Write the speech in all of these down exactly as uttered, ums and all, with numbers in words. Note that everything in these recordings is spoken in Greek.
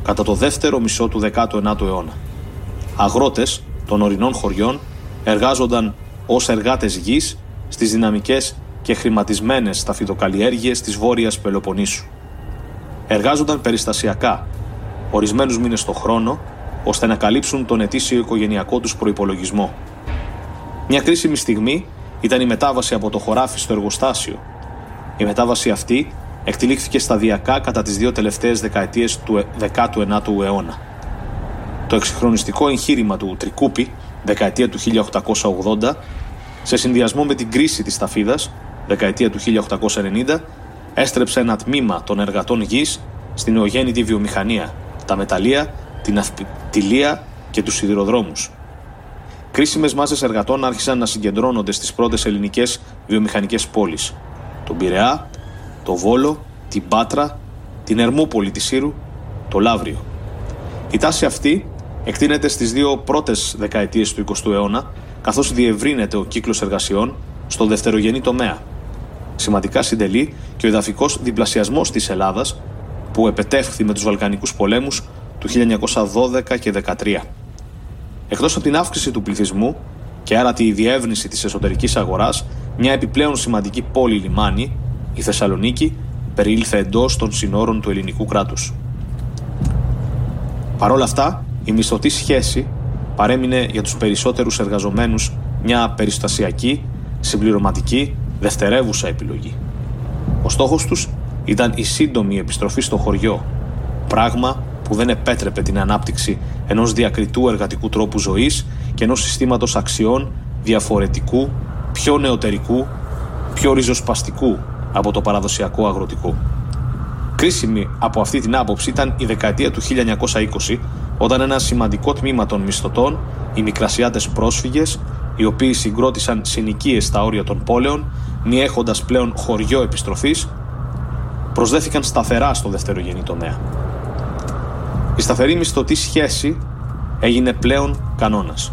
κατά το δεύτερο μισό του δέκατου ενάτου αιώνα. Αγρότες των ορεινών χωριών εργάζονταν ως εργάτες γης στις δυναμικές και χρηματισμένες σταφυδοκαλλιέργειες της Βόρειας Πελοποννήσου. Εργάζονταν περιστασιακά, ορισμένους μήνες το χρόνο, ώστε να καλύψουν τον ετήσιο οικογενειακό τους προϋπολογισμό. Μια κρίσιμη στιγμή ήταν η μετάβαση από το χωράφι στο εργοστάσιο. Η μετάβαση αυτή εκτελήχθηκε σταδιακά κατά τις δύο τελευταίες δεκαετίες του δέκατου ενάτου αιώνα. Το εξυγχρονιστικό εγχείρημα του Τρικούπη, δεκαετία του χίλια οκτακόσια ογδόντα, σε συνδυασμό με την κρίση της ταφίδας, δεκαετία του χίλια οκτακόσια ενενήντα, έστρεψε ένα τμήμα των εργατών γης στην νεογέννητη βιομηχανία, τα μεταλλεία, την ναυτιλία και τους σιδηροδρόμους. Κρίσιμες μάζες εργατών άρχισαν να συγκεντρώνονται στις πρώτες ελληνικές βιομηχανικές πόλεις, τον Πειραιά, το Βόλο, την Πάτρα, την Ερμούπολη της Σύρου, το Λαύριο. Η τάση αυτή εκτείνεται στις δύο πρώτες δεκαετίες του εικοστού αιώνα, καθώς διευρύνεται ο κύκλος εργασιών στο δευτερογενή τομέα. Σημαντικά συντελεί και ο εδαφικός διπλασιασμός της Ελλάδας, που επετεύχθη με τους Βαλκανικούς πολέμους του χίλια εννιακόσια δώδεκα και δεκατρία. Εκτός από την αύξηση του πληθυσμού και άρα τη διεύρυνση της εσωτερικής αγοράς, μια επιπλέον σημαντική πόλη λιμάνι, η Θεσσαλονίκη, περιήλθε εντός των συνόρων του ελληνικού κράτους. Παρ' όλα αυτά, η μισθωτή σχέση παρέμεινε για τους περισσότερους εργαζομένους μια περιστασιακή, συμπληρωματική, δευτερεύουσα επιλογή. Ο στόχος τους ήταν η σύντομη επιστροφή στο χωριό, πράγμα που δεν επέτρεπε την ανάπτυξη ενός διακριτού εργατικού τρόπου ζωής και ενός συστήματος αξιών διαφορετικού, πιο νεωτερικού, πιο ριζοσπαστικού από το παραδοσιακό αγροτικό. Κρίσιμη από αυτή την άποψη ήταν η δεκαετία του χίλια εννιακόσια είκοσι, όταν ένα σημαντικό τμήμα των μισθωτών, οι μικρασιάτες πρόσφυγες, οι οποίοι συγκρότησαν συνοικίες στα όρια των πόλεων, μη έχοντας πλέον χωριό επιστροφής, προσδέθηκαν σταθερά στο δευτερογενή τομέα. Η σταθερή μισθωτή σχέση έγινε πλέον κανόνας.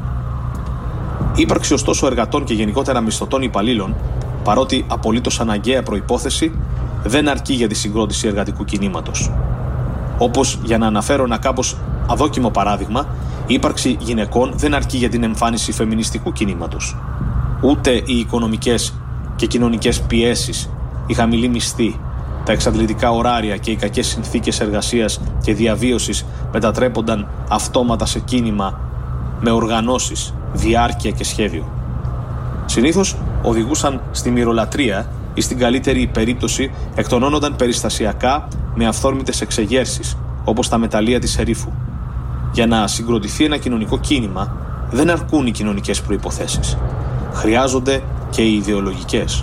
Η ύπαρξη ωστόσο εργατών και γενικότερα μισθωτών υπαλλήλων, παρότι απολύτως αναγκαία προϋπόθεση, δεν αρκεί για τη συγκρότηση εργατικού κινήματος. Όπως, για να αναφέρω ένα κάπως αδόκιμο παράδειγμα, η ύπαρξη γυναικών δεν αρκεί για την εμφάνιση φεμινιστικού κινήματος. Ούτε οι οικονομικές και κοινωνικές πιέσεις, η χαμηλή μισθή, τα εξαντλητικά ωράρια και οι κακές συνθήκες εργασίας και διαβίωσης μετατρέπονταν αυτόματα σε κίνημα με οργανώσεις, διάρκεια και σχέδιο. Συνήθως οδηγούσαν στη μυρολατρεία ή στην καλύτερη περίπτωση εκτονώνονταν περιστασιακά με αυθόρμητες εξεγέρσεις, όπως τα μεταλλεία της Ερήφου. Για να συγκροτηθεί ένα κοινωνικό κίνημα δεν αρκούν οι κοινωνικές προϋποθέσεις. Χρειάζονται και οι ιδεολογικές.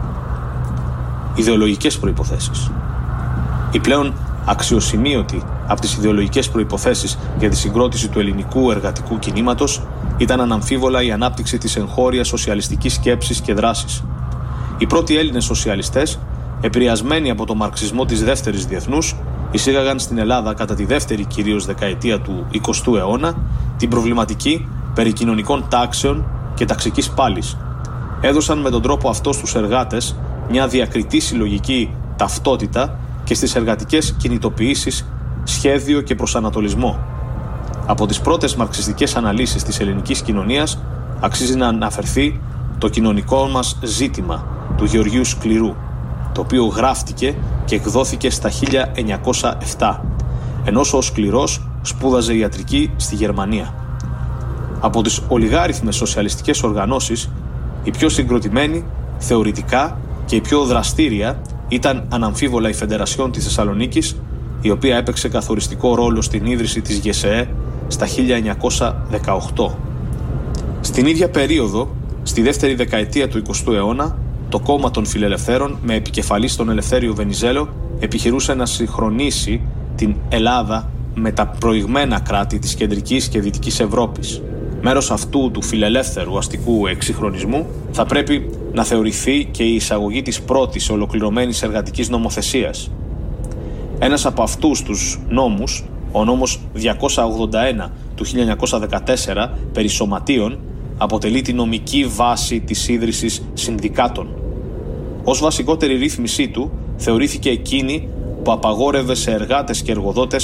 Ιδεολογικές προϋποθέσεις. Η πλέον αξιοσημείωτη από τις ιδεολογικές προϋποθέσεις για τη συγκρότηση του ελληνικού εργατικού κινήματος ήταν αναμφίβολα η ανάπτυξη της εγχώριας σοσιαλιστικής σκέψης και δράσης. Οι πρώτοι Έλληνες σοσιαλιστές, επηρεασμένοι από το μαρξισμό της δεύτερης διεθνούς, εισήγαγαν στην Ελλάδα κατά τη δεύτερη κυρίως δεκαετία του εικοστού αιώνα την προβληματική περί κοινωνικών τάξεων και ταξικής πάλης. Έδωσαν με τον τρόπο αυτό στους εργάτες μια διακριτή συλλογική ταυτότητα και στις εργατικές κινητοποιήσεις σχέδιο και προσανατολισμό. Από τις πρώτες μαρξιστικές αναλύσεις της ελληνικής κοινωνίας αξίζει να αναφερθεί το κοινωνικό μας ζήτημα του Γεωργίου Σκληρού, το οποίο γράφτηκε και εκδόθηκε στα χίλια εννιακόσια επτά, ενώ ο Σκληρός σπούδαζε ιατρική στη Γερμανία. Από τις ολιγάριθμες σοσιαλιστικές οργανώσεις, η πιο συγκροτημένη, θεωρητικά και η πιο δραστήρια ήταν αναμφίβολα η Φεντερασιόν της Θεσσαλονίκης, η οποία έπαιξε καθοριστικό ρόλο στην ίδρυση της ΓΕΣΕΕ στα χίλια εννιακόσια δεκαοκτώ. Στην ίδια περίοδο, στη δεύτερη δεκαετία του εικοστού αιώνα, το κόμμα των Φιλελευθέρων, με επικεφαλή στον Ελευθέριο Βενιζέλο, επιχειρούσε να συγχρονίσει την Ελλάδα με τα προηγμένα κράτη της κεντρικής και δυτικής Ευρώπης. Μέρος αυτού του φιλελεύθερου αστικού εξυγχρονισμού θα πρέπει να θεωρηθεί και η εισαγωγή της πρώτης ολοκληρωμένης εργατικής νομοθεσίας. Ένας από αυτούς τους νόμους, ο νόμος διακόσια ογδόντα ένα του χίλια εννιακόσια δεκατέσσερα περί σωματείων, αποτελεί τη νομική βάση της ίδρυσης συνδικάτων. Ως βασικότερη ρύθμισή του θεωρήθηκε εκείνη που απαγόρευε σε εργάτες και εργοδότες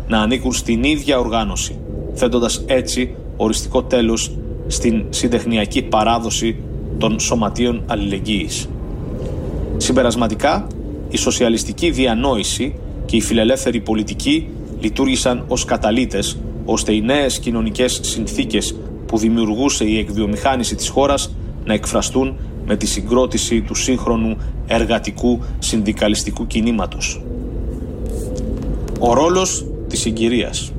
να ανήκουν στην ίδια οργάνωση, θέτοντας έτσι οριστικό τέλος στην συντεχνιακή παράδοση των σωματείων αλληλεγγύης. Συμπερασματικά, η σοσιαλιστική διανόηση και η φιλελεύθερη πολιτική λειτουργήσαν ως καταλύτες, ώστε οι νέες κοινωνικές συνθήκες που δημιουργούσε η εκβιομηχάνηση της χώρας να εκφραστούν με τη συγκρότηση του σύγχρονου εργατικού συνδικαλιστικού κινήματος. Ο ρόλος της συγκυρίας.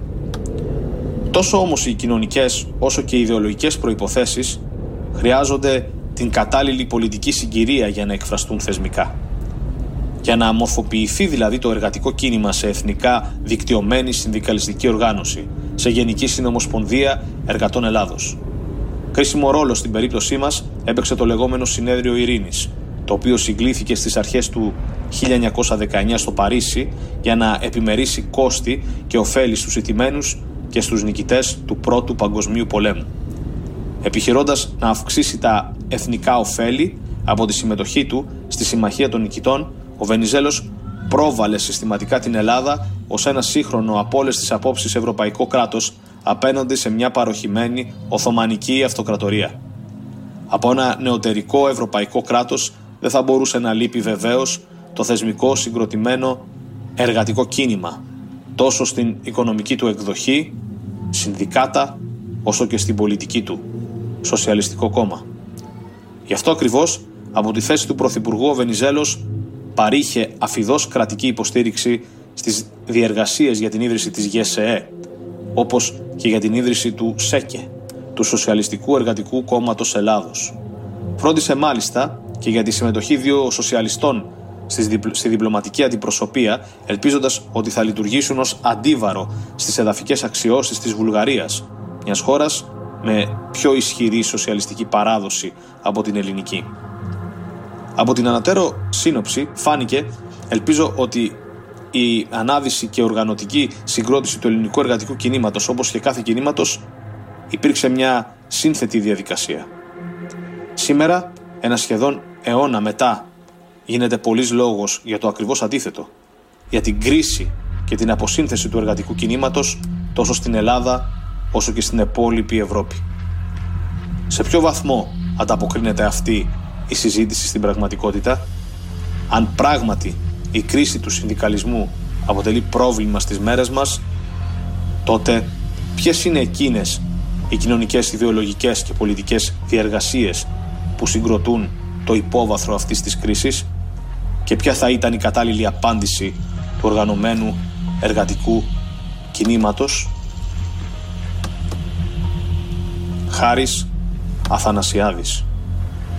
Τόσο όμως οι κοινωνικές όσο και οι ιδεολογικές προϋποθέσεις χρειάζονται την κατάλληλη πολιτική συγκυρία για να εκφραστούν θεσμικά. Για να μορφοποιηθεί δηλαδή το εργατικό κίνημα σε εθνικά δικτυωμένη συνδικαλιστική οργάνωση, σε Γενική Συνομοσπονδία Εργατών Ελλάδος. Κρίσιμο ρόλο στην περίπτωσή μας έπαιξε το λεγόμενο Συνέδριο Ειρήνης, το οποίο συγκλήθηκε στις αρχές του χίλια εννιακόσια δεκαεννιά στο Παρίσι για να επιμερίσει κόστη και ωφέλη στους ηττημένους και στους νικητές του Πρώτου Παγκοσμίου Πολέμου. Επιχειρώντας να αυξήσει τα εθνικά ωφέλη από τη συμμετοχή του στη Συμμαχία των Νικητών, ο Βενιζέλος πρόβαλε συστηματικά την Ελλάδα ως ένα σύγχρονο από όλες τις απόψεις ευρωπαϊκό κράτος απέναντι σε μια παροχημένη Οθωμανική αυτοκρατορία. Από ένα νεωτερικό ευρωπαϊκό κράτος δεν θα μπορούσε να λείπει βεβαίως το θεσμικό συγκροτημένο εργατικό κίνημα, τόσο στην οικονομική του εκδοχή, συνδικάτα, όσο και στην πολιτική του, Σοσιαλιστικό Κόμμα. Γι' αυτό ακριβώς, από τη θέση του Πρωθυπουργού, ο Βενιζέλος παρήχε αφιδώς κρατική υποστήριξη στις διεργασίες για την ίδρυση της ΓΕΣΕΕ, όπως και για την ίδρυση του ΣΕΚΕ, του Σοσιαλιστικού Εργατικού Κόμματος Ελλάδος. Φρόντισε μάλιστα και για τη συμμετοχή δύο σοσιαλιστών στη διπλωματική αντιπροσωπεία, ελπίζοντας ότι θα λειτουργήσουν ως αντίβαρο στις εδαφικές αξιώσεις της Βουλγαρίας, μιας χώρας με πιο ισχυρή σοσιαλιστική παράδοση από την ελληνική. Από την ανατέρω σύνοψη φάνηκε, ελπίζω, ότι η ανάδυση και οργανωτική συγκρότηση του ελληνικού εργατικού κινήματος, όπως και κάθε κινήματος, υπήρξε μια σύνθετη διαδικασία. Σήμερα, ένα σχεδόν αιώνα μετά, γίνεται πολλής λόγος για το ακριβώς αντίθετο, για την κρίση και την αποσύνθεση του εργατικού κινήματος τόσο στην Ελλάδα όσο και στην υπόλοιπη Ευρώπη. Σε ποιο βαθμό ανταποκρίνεται αυτή η συζήτηση στην πραγματικότητα? Αν πράγματι η κρίση του συνδικαλισμού αποτελεί πρόβλημα στις μέρες μας, τότε ποιες είναι εκείνες οι κοινωνικές, ιδεολογικές και πολιτικές διεργασίες που συγκροτούν το υπόβαθρο αυτής της κρίσης και ποια θα ήταν η κατάλληλη απάντηση του οργανωμένου εργατικού κινήματος? Χάρης Αθανασιάδης.